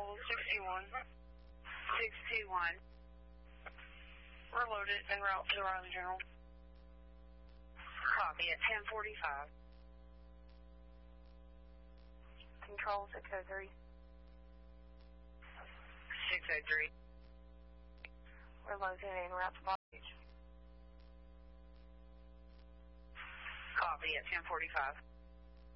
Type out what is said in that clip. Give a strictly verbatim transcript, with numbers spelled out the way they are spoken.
Control sixty-one. sixty-one. We're loaded en route to the Riley General. Copy at ten forty-five. Control six oh three. six oh three. We're loaded en route to Palm Beach. Copy at ten forty-five.